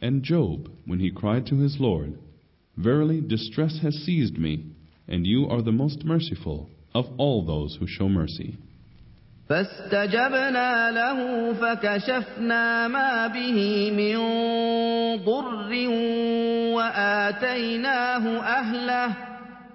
And Job, when he cried to his Lord, "Verily distress has seized me, and you are the most merciful of all those who show mercy." فاستجبنا له فكشفنا ما به من ضر وآتيناه أهله